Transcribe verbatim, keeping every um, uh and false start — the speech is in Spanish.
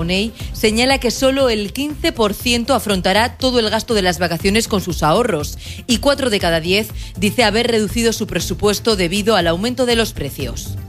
Money señala que solo el quince por ciento afrontará todo el gasto de las vacaciones con sus ahorros y cuatro de cada diez dice haber reducido su presupuesto debido al aumento de los precios.